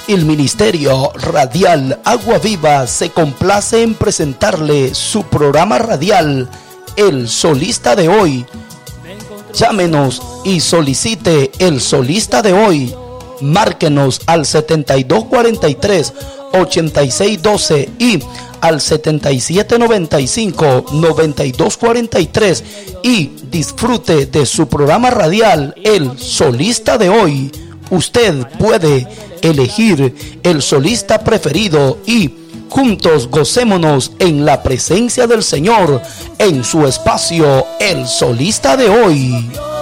El Ministerio Radial Agua Viva se complace en presentarle su programa radial, El Solista de Hoy. Llámenos y solicite El Solista de Hoy. Márquenos al 7243-8612 y al 7795-9243 y disfrute de su programa radial, El Solista de Hoy. Usted puede elegir el solista preferido y juntos gocémonos en la presencia del Señor en su espacio El Solista de Hoy.